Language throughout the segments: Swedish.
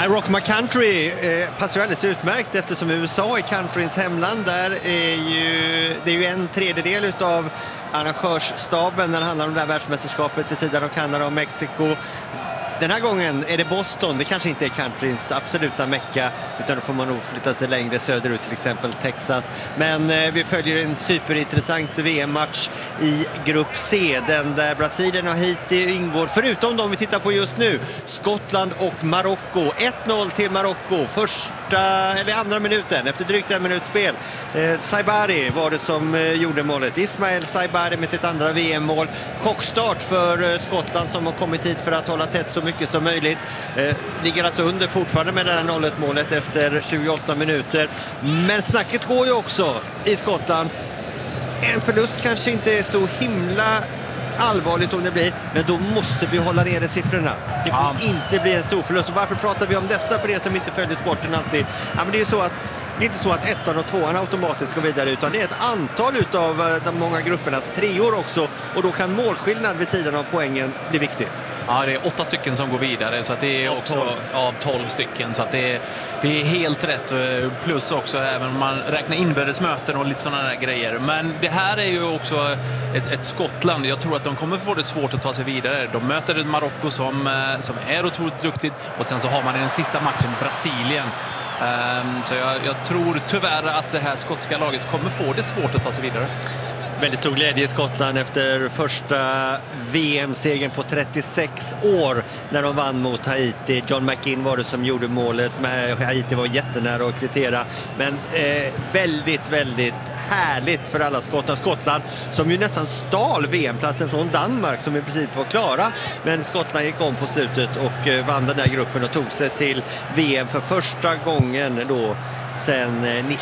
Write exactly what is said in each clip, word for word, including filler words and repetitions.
Nej, Rockma Country eh, passar ju alldeles utmärkt eftersom U S A är countryns hemland. Där är ju, det är ju en tredjedel utav arrangörsstaben när det handlar om det här världsmästerskapet vid sidan av Kanada och Mexiko. Den här gången är det Boston, det kanske inte är countryns absoluta mecka, utan då får man nog flytta sig längre söderut, till exempel Texas. Men eh, vi följer en superintressant V M-match i grupp C, den där Brasilien och Haiti ingår, förutom de vi tittar på just nu, Skottland och Marocko. ett noll till Marocko, första eller andra minuten, efter drygt en minut spel. Eh, Saibari var det som eh, gjorde målet. Ismael Saibari med sitt andra V M-mål. Chockstart för eh, Skottland som har kommit hit för att hålla tätt så mycket som möjligt. Eh, ligger alltså under fortfarande med det här noll ett målet efter tjugoåtta minuter. Men snacket går ju också i Skottland. En förlust kanske inte är så himla allvarligt om det blir, men då måste vi hålla nere siffrorna. Det får ja. inte bli en stor förlust. Och varför pratar vi om detta för er som inte följer sporten alltid? Ja, men det är ju så att det är inte så att ettan och tvåan automatiskt går vidare, utan det är ett antal utav de många gruppernas treor också, och då kan målskillnad vid sidan av poängen bli viktig. Ja, det är åtta stycken som går vidare, så att det är också av tolv, av tolv stycken, så att det är, det är helt rätt, plus också även om man räknar inbördesmöten och lite sådana där grejer. Men det här är ju också ett, ett Skottland. Jag tror att de kommer få det svårt att ta sig vidare. De möter ett Marocko som, som är otroligt duktigt, och sen så har man i den sista matchen Brasilien. Um, så jag, jag tror tyvärr att det här skotska laget kommer få det svårt att ta sig vidare. Väldigt stor glädje i Skottland efter första V M-segern på trettiosex år när de vann mot Haiti. John McInn var det som gjorde målet, men Haiti var jättenära att kvittera. Men eh, väldigt, väldigt härligt för alla skottar. Skottland som ju nästan stal V M-platsen från Danmark som i princip var klara. Men Skottland gick om på slutet och eh, vann den här gruppen och tog sig till V M för första gången då sedan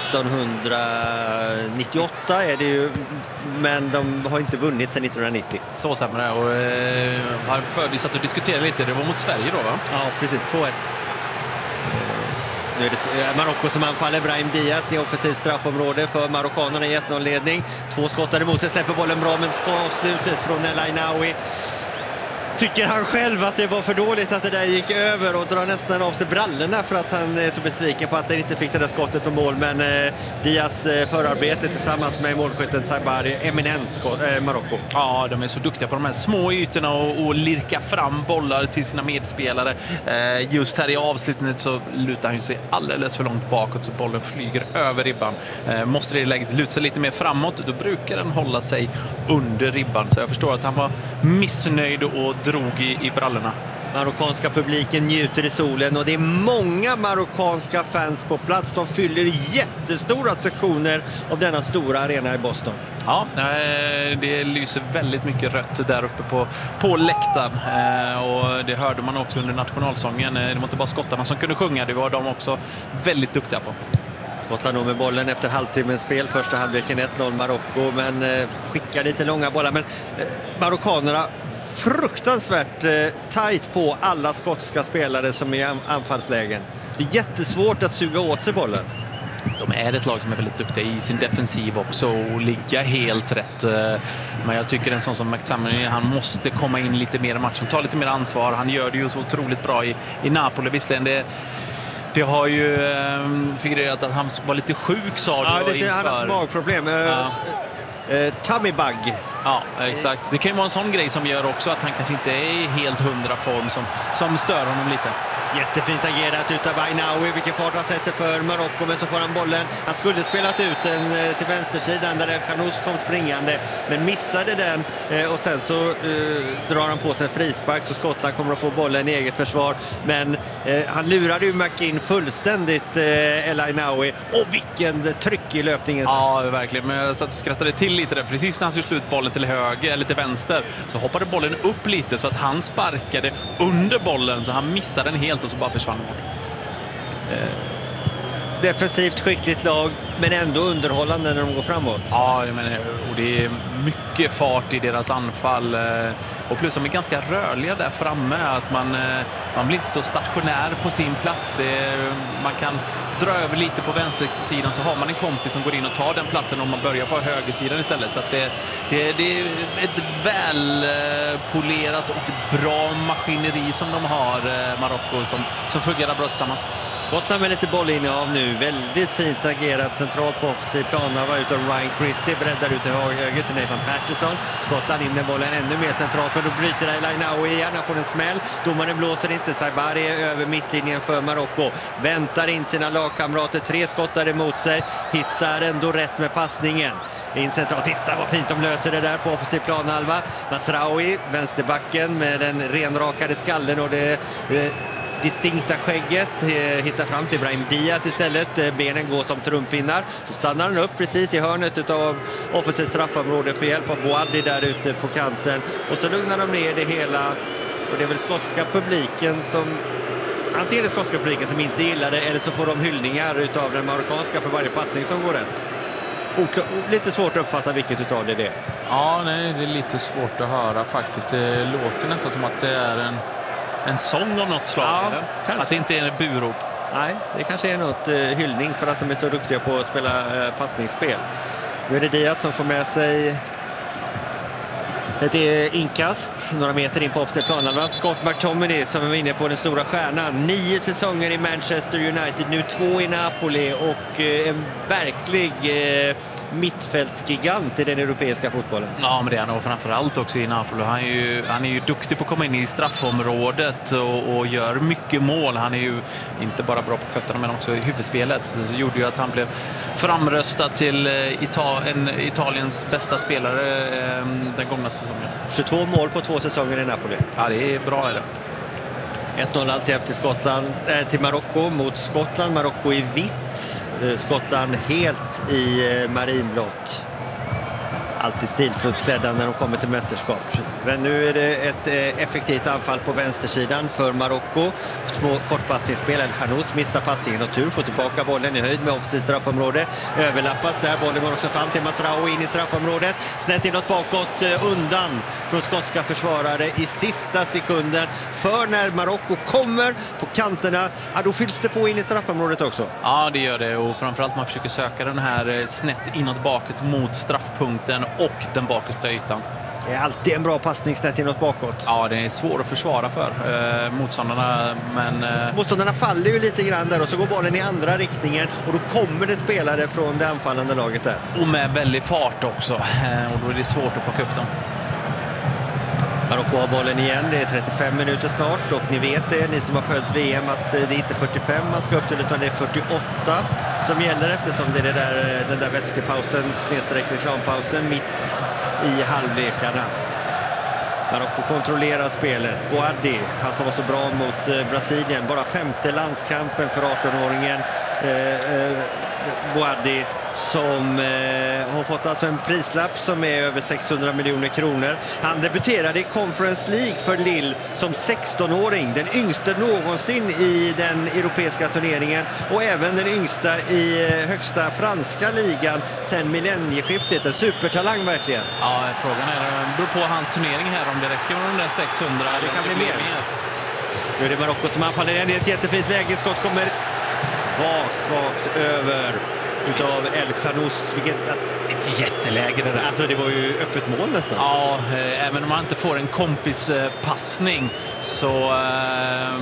nittonhundranittioåtta är det ju, men de har inte vunnit sedan nittonhundranittio. Så sämre, och eh, varför vi satt och diskuterade lite, det var mot Sverige då, va? Ja, precis, två ett. Nu är det Marocko som anfaller. Brahim Diaz i offensivt straffområde för marockanerna i ett noll-ledning. Två skottar emot sig, släpper bollen bra, men ska avslutet från El Ainaoui. Tycker han själv att det var för dåligt att det där gick över, och drar nästan av sig brallorna för att han är så besviken på att han inte fick det där skottet på mål. Men eh, Diaz eh, förarbete tillsammans med målskytten Saibari, eminent skott, eh, Marocko. Ja, de är så duktiga på de här små ytorna och, och lirka fram bollar till sina medspelare. Eh, just här i avslutningen så lutar han sig alldeles för långt bakåt så bollen flyger över ribban. Eh, måste det i läget luta sig lite mer framåt, då brukar den hålla sig under ribban. Så jag förstår att han var missnöjd och drog i, i brallorna. Marockanska publiken njuter i solen, och det är många marockanska fans på plats. De fyller jättestora sektioner av denna stora arena i Boston. Ja, det lyser väldigt mycket rött där uppe på, på läktaren. Och det hörde man också under nationalsången. Det var inte bara skottarna som kunde sjunga, det var de också väldigt duktiga på. Skottland med bollen efter halvtimmens spel. Första halvleken ett noll Marocko, men eh, skickar lite långa bollar. Men eh, marockanerna fruktansvärt eh, tajt på alla skotska spelare som är i anfallslägen. Det är jättesvårt att suga åt sig bollen. De är ett lag som är väldigt duktiga i sin defensiv också och ligga helt rätt. Men jag tycker en sån som McTominay, han måste komma in lite mer i matchen, ta lite mer ansvar. Han gör det ju så otroligt bra i, i Napoli. Visserligen det Det har ju um, figurerat att han var lite sjuk, sa du. Ja, lite, han har ett magproblem. Ja. Uh, tummy bug. Ja, exakt. Det kan ju vara en sån grej som gör också att han kanske inte är i helt hundra form som, som stör honom lite. Jättefint agerat utav Ainaoui, vilken fart han sätter för Marocko, men så får han bollen. Han skulle spelat ut den till vänstersidan där Chanous kom springande, men missade den, och sen så uh, drar han på sig en frispark, så Skottland kommer att få bollen i eget försvar. Men uh, han lurade ju McInn fullständigt, uh, El Ainaoui, och vilken tryck i löpningen. Ja, verkligen. Men jag satt och skrattade till lite där. Precis när han skulle slut bollen till höger eller till vänster, så hoppade bollen upp lite så att han sparkade under bollen, så han missade den helt och så bara försvann bort. Eh, defensivt skickligt lag, men ändå underhållande när de går framåt. Ja, jag menar, och det är mycket fart i deras anfall. Och plus de är ganska rörliga där framme, att man, man blir inte så stationär på sin plats. Det är, man kan dra över lite på vänstersidan så har man en kompis som går in och tar den platsen om man börjar på högersidan istället. Så att det, det, det är ett välpolerat och bra maskineri som de har, Marocko, som, som fungerar bra tillsammans. Skottland med lite bollinnehav nu. Väldigt fint agerat centralt på offensiv plan utav Ryan Christie. Breddar ut till höger till Nathan Patterson. Skottland in med bollen ännu mer centralt, men då bryter El Ainaoui igen. Han får en smäll. Domaren blåser inte. Saibari är över mittlinjen för Marocko. Väntar in sina lagkamrater. Tre skottar emot sig. Hittar ändå rätt med passningen. In centralt. Titta vad fint de löser det där på offensiv planhalva. Masraoui, vänsterbacken med den renrakade skallen och det... det distinkta skägget, hittar fram till Brahim Diaz istället. Benen går som trumpinnar. Så stannar han upp precis i hörnet av offensivt straffområde för hjälp av Boadi där ute på kanten. Och så lugnar de ner det hela. Och det är väl skotska publiken som... Antingen är det skotska publiken som inte gillar det, eller så får de hyllningar utav den marockanska för varje passning som går rätt. Och lite svårt att uppfatta vilket utav det är det. Ja, nej, det är lite svårt att höra faktiskt. Det låter nästan som att det är en En sång av något slag, ja, eller? Att det inte är en burop. Nej, det kanske är något eh, hyllning för att de är så duktiga på att spela eh, passningsspel. Nu är det Diaz som får med sig ett eh, inkast, några meter in på offside planen. Scott McTominay som är inne på den stora stjärnan. Nio säsonger i Manchester United, nu två i Napoli och eh, en verklig eh, mittfältsgigant i den europeiska fotbollen. Ja, men det är han framförallt också i Napoli. Han är ju, han är ju duktig på att komma in i straffområdet och, och gör mycket mål. Han är ju inte bara bra på fötterna men också i huvudspelet. Det gjorde ju att han blev framröstad till Ita- en Italiens bästa spelare eh, den gångna säsongen. tjugotvå mål på två säsonger i Napoli. Ja, det är bra, eller? ett noll alltid till Skottland, äh, till Marocko mot Skottland. Marocko i vitt, eh, Skottland helt i eh, marinblått. Alltid stilfullt klädda när de kommer till mästerskap. Men nu är det ett eh, effektivt anfall på vänstersidan för Marocko. Små kortpassningsspel. El Khanous missar passningen och tur. Får tillbaka bollen i höjd med offensivt straffområde. Överlappas där. Bollen går också fram till Masraoui in i straffområdet. Snett inåt bakåt eh, undan från skotska försvarare i sista sekunden. För när Marocko kommer på kanterna, ja, då fylls det på in i straffområdet också. Ja, det gör det. Och framförallt man försöker söka den här snett inåt bakåt mot straffpunkten och den bakersta ytan. Det är alltid en bra passning snett inåt bakåt. Ja, det är svårt att försvara för eh, motståndarna, men... Eh... Motståndarna faller ju lite grann där och så går bollen i andra riktningen och då kommer det spelare från det anfallande laget där. Och med väldigt fart också, eh, och då är det svårt att plocka upp dem. Marocko har bollen igen, det är trettiofem minuter snart och ni vet det, ni som har följt V M, att det är inte fyrtiofem man ska upp till utan det är fyrtioåtta som gäller eftersom det är det där, den där vätskepausen, snedsträck reklampausen mitt i halvlekarna. Marocko kontrollerar spelet. Boadi, han som var så bra mot Brasilien, bara femte landskampen för arton-åringen eh, eh, Boadi, som eh, har fått alltså en prislapp som är över sexhundra miljoner kronor. Han debuterade i Conference League för Lille som sexton-åring, den yngste någonsin i den europeiska turneringen och även den yngsta i eh, högsta franska ligan sedan millennieskiftet. En supertalang verkligen. Ja, frågan är, det beror på hans turnering här om det räcker med de där sexhundra. Det kan bli mer. mer. Nu är det Marocko som anfaller igen i ett jättefint läge. Skott kommer svagt, svagt över utav El Khanous. Vilket, alltså, ett jätteläge det där. Alltså det var ju öppet mål nästan. Ja, eh, även om man inte får en kompispassning så eh,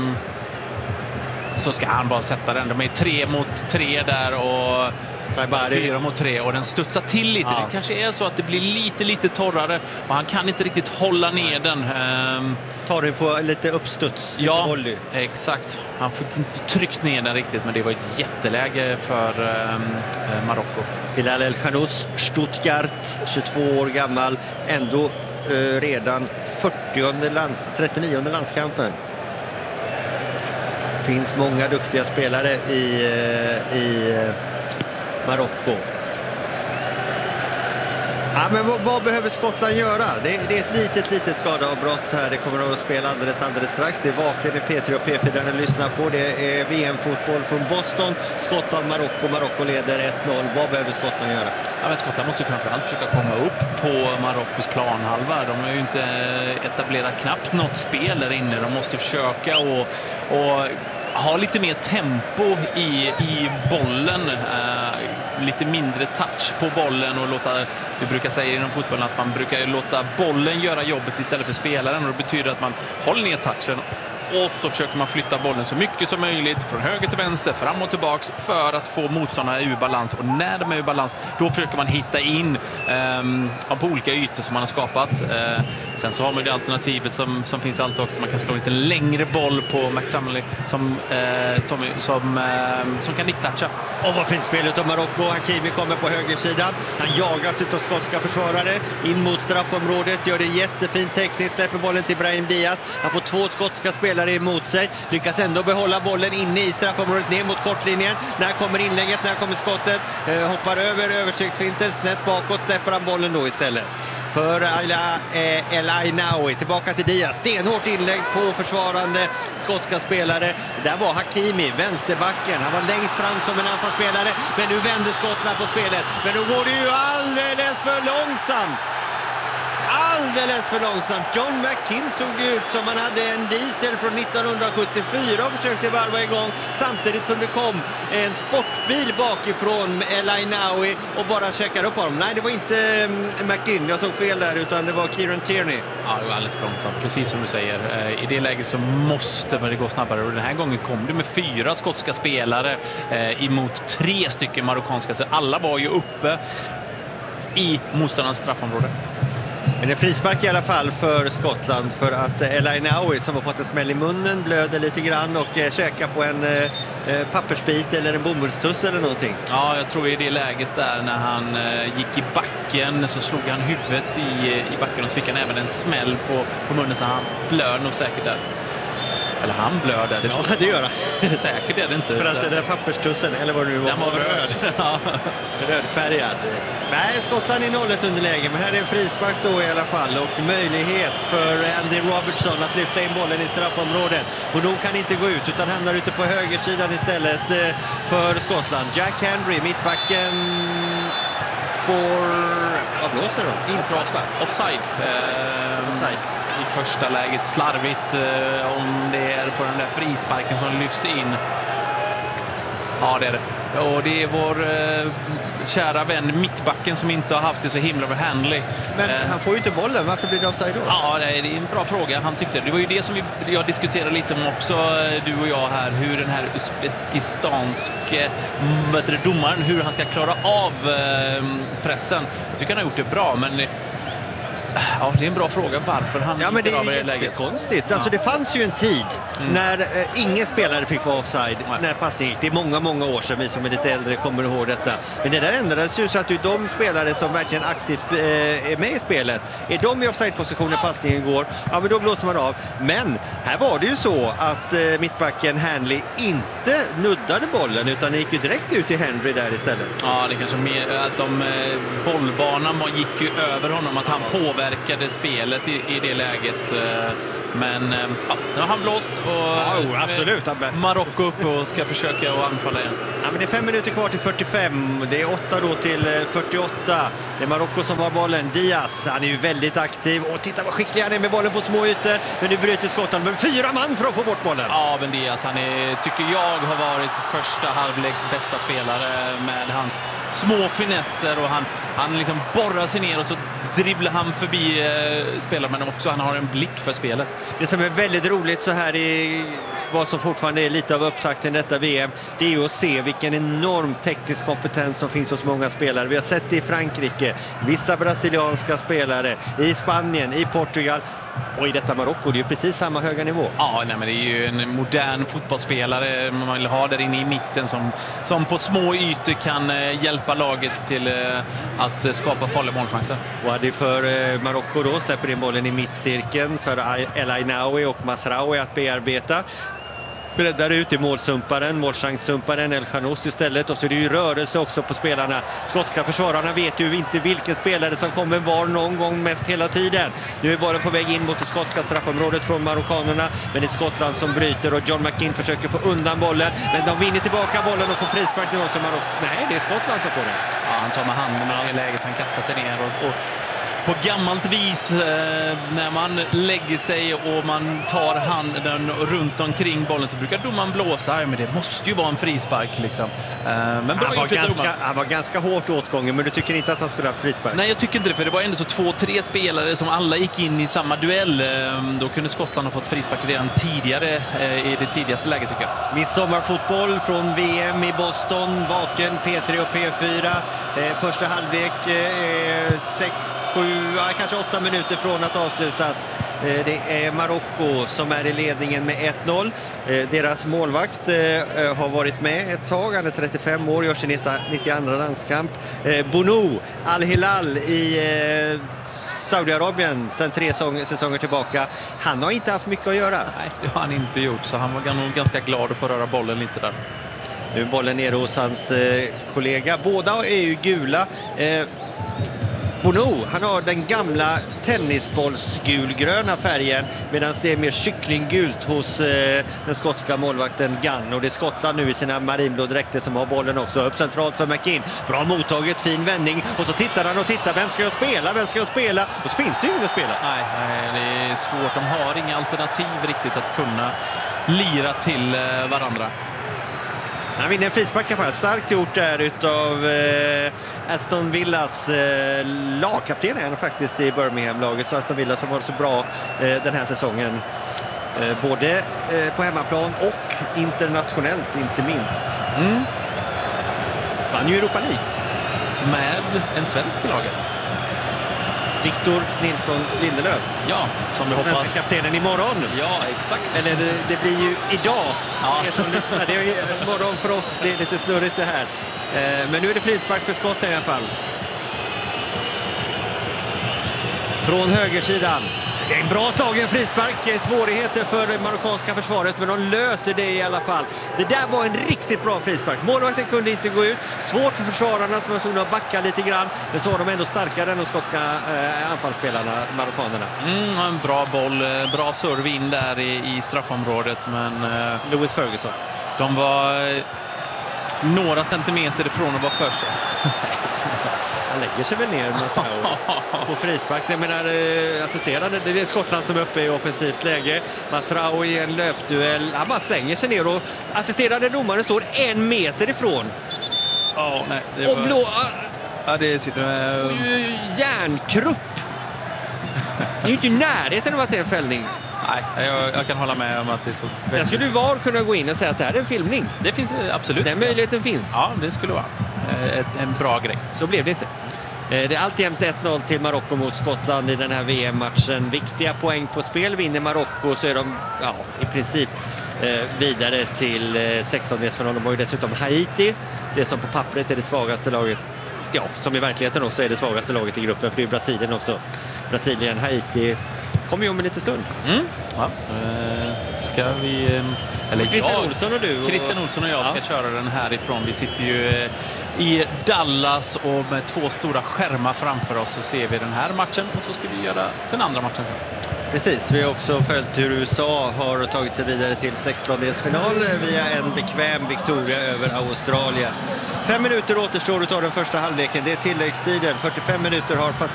så ska han bara sätta den. De är tre mot tre där och Saibari. fyra mot tre och den studsar till lite. Ja. Det kanske är så att det blir lite lite torrare och han kan inte riktigt hålla ner den. Um, Tar du på lite uppstuds? Lite ja, volley. exakt. Han fick inte tryckt ner den riktigt, men det var ett jätteläge för um, Marocko. Bilal El Khanous, Stuttgart, tjugotvå år gammal, ändå uh, redan fyrtionde lands, trettionionde landskampen. Det finns många duktiga spelare i, i Marocko. Ja, men vad, vad behöver Skottland göra? Det, det är ett litet, litet skadeavbrott här. Det kommer att spela alldeles, alldeles strax. Det är Vaklen, P tre och P fyra ni lyssnar på. Det är V M-fotboll från Boston. Skottland, Marocko. Marocko leder ett noll. Vad behöver Skottland göra? Ja, men Skottland måste framförallt försöka komma upp på Marockos planhalva. De har ju inte etablerat knappt något spel där inne. De måste försöka och... och ha lite mer tempo i, i bollen, uh, lite mindre touch på bollen och låta, vi brukar säga inom fotbollen att man brukar låta bollen göra jobbet istället för spelaren, och det betyder att man håller ner touchen och så försöker man flytta bollen så mycket som möjligt från höger till vänster, fram och tillbaks, för att få motståndarna ur balans. Och när de är ur balans, då försöker man hitta in um, på olika ytor som man har skapat. Uh, sen så har man det alternativet som, som finns alltid också. Man kan slå en lite längre boll på McTominay som, uh, Tommy, som, uh, som kan nick-toucha. Och vad fint spel av Marocko. Hakimi kommer på högersidan. Han jagas utav skotska försvarare in mot straffområdet. Gör det jättefint tekniskt. Släpper bollen till Brahim Diaz. Han får två skotska spelare emot sig. Lyckas ändå behålla bollen inne i straffområdet ner mot kortlinjen. När kommer inlägget? När kommer skottet? Eh, hoppar över överstegsfinter. Snett bakåt släpper han bollen då istället. För eh, El Ainaoui. Tillbaka till Diaz. Stenhårt inlägg på försvarande skotska spelare. Där var Hakimi, vänsterbacken. Han var längst fram som en anfallsspelare. Men nu vänder Skottland på spelet. Men då går det ju alldeles för långsamt. Alldeles för långsamt. John McKinn såg ut som han hade en diesel från nittonhundrasjuttiofyra och försökte varva igång samtidigt som det kom en sportbil bakifrån El Ainaoui och bara checkade upp honom. Nej, det var inte McKinn, jag såg fel där, utan det var Kieran Tierney. Ja, det var alldeles för långsamt, precis som du säger. I det läget så måste det gå snabbare, och den här gången kom det med fyra skotska spelare eh, emot tre stycken marockanska, så alla var ju uppe i motståndarnas straffområde. Men en frispark i alla fall för Skottland, för att El Ainaoui som har fått en smäll i munnen blöder lite grann och eh, käkar på en eh, pappersbit eller en bomullstuss eller någonting. Ja, jag tror i det läget där när han eh, gick i backen så slog han huvudet i, i backen och så fick han även en smäll på, på munnen, så han blöd nog säkert där. Eller han blöder. Det ja, det gör han. Säkert är det inte. För att den där papperstussen, eller vad det nu var, den var röd. Ja. Rödfärgad. Nej, Skottland i nollet underläge, men här är en frispark då i alla fall. Och möjlighet för Andy Robertson att lyfta in bollen i straffområdet. Bono kan inte gå ut utan hamnar ute på högersidan istället för Skottland. Jack Hendry, mittbacken, får... Vad blåser de? Infrasa. Offside. Eh, Offside. I första läget slarvigt, eh, om det är på den där frisparken som lyfts in. Ja, det är det. Och det är vår eh, kära vän mittbacken som inte har haft det så himla med Hanley. Men eh, han får ju inte bollen, varför blir det offside då? Ja, det är en bra fråga. Han tyckte det var ju det som vi, jag diskuterade lite om också, du och jag här, hur den här uzbekistanske domaren, hur han ska klara av eh, pressen. Jag tycker han har gjort det bra, men ja, det är en bra fråga varför han ja, men det är det läget. Konstigt. Alltså, ja. Det fanns ju en tid mm. när eh, ingen spelare fick vara offside Nej. när passning gick. Det är många, många år sedan, vi som är lite äldre kommer ihåg detta. Men det där ändrades ju så att de spelare som verkligen aktivt eh, är med i spelet, är de i offside-position när passningen går, ja men då blåser man av. Men här var det ju så att eh, mittbacken Hanley inte nuddade bollen utan det gick ju direkt ut till Henry där istället. Ja, det kanske mer att de eh, bollbanan gick ju över honom, att han påverkade verkade spelet i, i det läget, men ja, nu har han blåst och ja, oh, absolut. Marocko upp och ska försöka att anfalla igen. Ja, men det är fem minuter kvar till fyrtiofem, det är åtta då till fyrtioåtta. Det är Marocko som har bollen. Diaz, han är ju väldigt aktiv och titta vad skicklig han är med bollen på små ytor, men nu bryter Skottland med fyra man för att få bort bollen. Ja, men Diaz, han är, tycker jag har varit första halvläggs bästa spelare med hans små finesser, och han, han liksom borrar sig ner och så dribblar han förbi eh, spelare, men också han har en blick för spelet. Det som är väldigt roligt så här i vad som fortfarande är lite av upptakten i detta V M, det är ju att se vilken enorm teknisk kompetens som finns hos många spelare. Vi har sett det i Frankrike, vissa brasilianska spelare, i Spanien, i Portugal. Och i detta Marocko, det är ju precis samma höga nivå. Ja, nej, men det är ju en modern fotbollsspelare man vill ha där inne i mitten som, som på små ytor kan eh, hjälpa laget till eh, att skapa farliga målchanser. Och det är för eh, Marocko då, släpper in bollen i mittcirkeln för El Ainaoui och Masraoui att bearbeta. Breddar ut i målsumparen, målchanssumparen El Khanous istället, och så är det ju rörelse också på spelarna. Skotska försvararna vet ju inte vilken spelare som kommer var någon gång mest hela tiden. Nu är bollen på väg in mot det skotska straffområdet från marockanerna, men det är Skottland som bryter och John McKinn försöker få undan bollen, men de vinner tillbaka bollen och får frispark nu också. Marocko. Nej, det är Skottland som får det. Ja, han tar med handen i läget, han kastar sig ner och, och på gammalt vis eh, när man lägger sig och man tar handen runt omkring bollen så brukar domaren blåsa. Men det måste ju vara en frispark liksom. Eh, men bra han, var gjort, ganska, han var ganska hårt åtgången, men du tycker inte att han skulle ha haft frispark? Nej, jag tycker inte det, för det var ändå så två, tre spelare som alla gick in i samma duell. Eh, då kunde Skottland ha fått frispark redan tidigare eh, i det tidigaste läget tycker jag. Midsommarfotboll från V M i Boston, vaken P tre och P fyra. Eh, första halvlek eh, sex, sju, ja, kanske åtta minuter från att avslutas. Eh, det är Marocko som är i ledningen med ett noll. Eh, deras målvakt eh, har varit med ett tag, han är trettiofem år, gör sin nittioandra landskamp. Eh, Bounou Al-Hilal i eh, Saudiarabien sedan tre säsonger tillbaka. Han har inte haft mycket att göra. Nej, det har han inte gjort, så han var nog ganska glad att få röra bollen lite där. Nu är bollen nere hos hans eh, kollega. Båda är ju gula. Eh, Bounou, han har den gamla tennisbollsgulgröna färgen, medan det är mer kycklinggult hos eh, den skotska målvakten Gunn. Och det är Skottland nu i sina marinblå dräkter som har bollen också. Upp centralt för McKinn. Bra mottaget, fin vändning. Och så tittar han och tittar. Vem ska jag spela? Vem ska jag spela? Och så finns det ju ingen att spela. Nej, nej, det är svårt. De har inga alternativ riktigt att kunna lira till eh, varandra. Han vinner en frispark i alla fall. Starkt gjort där utav eh, Aston Villas eh, lagkapten är han faktiskt i Birmingham-laget. Så Aston Villa som var så bra eh, den här säsongen. Eh, både eh, på hemmaplan och internationellt inte minst. Mm. Vann ju Europa League. Med en svensk i laget. Victor Nilsson Lindelöf. Ja, som vi hoppas. Svenska kaptenen imorgon. Ja, exakt. Eller det, det blir ju idag. Ja. Er som lyssnar. Det är ju morgon för oss. Det är lite snurrigt det här. Eh, men nu är det frispark för skott i alla fall. Från högersidan. Det är en bra slagen frispark. Svårigheter för det marockanska försvaret, men de löser det i alla fall. Det där var en riktigt bra frispark. Målvakten kunde inte gå ut. Svårt för försvararna som var tvungna att backa lite grann. Men så var de ändå starkare än de skotska eh, anfallsspelarna, marockanerna. Mm, en bra boll, bra serve in där i, i straffområdet, men eh, Lewis Ferguson. de var eh, några centimeter ifrån att vara först. Han lägger sig väl ner på frispark. Jag menar, eh, assisterande, det är Skottland som är uppe i offensivt läge. Masrao i en löpduell. Han bara slänger sig ner och assisterande domaren står en meter ifrån. Oh, nej, det var... Och blå... Ja, det är sitt... Får ju järnkrupp. Det är ju inte i närheten av att det är en fällning. Nej, jag, jag kan hålla med om att det är så väldigt... Jag skulle ju var kunna gå in och säga att det här är en filmning. Det finns absolut. Den möjligheten finns. Ja, det skulle vara ett, en bra grej. Så blev det inte. Det är alltjämt ett noll till Marocko mot Skottland i den här V M-matchen. Viktiga poäng på spel. Vinner Marocko så är de ja, i princip vidare till sextondelsfinalen. De har ju dessutom Haiti. Det som på pappret är det svagaste laget. Ja, som i verkligheten också är det svagaste laget i gruppen. För det är Brasilien också. Brasilien, Haiti kommer ju om en liten stund. Mm. Ja. Ska vi... Eller Christian jag, Olsson och du. Och... Christian Olsson och jag ska ja. köra den härifrån. Vi sitter ju i Dallas och med två stora skärmar framför oss så ser vi den här matchen och så ska vi göra den andra matchen sen. Precis, vi har också följt hur U S A har tagit sig vidare till sextondelsfinal via en bekväm victoria över Australien. Fem minuter återstår utav den första halvleken. Det är tilläggstiden. fyrtiofem minuter har passerat.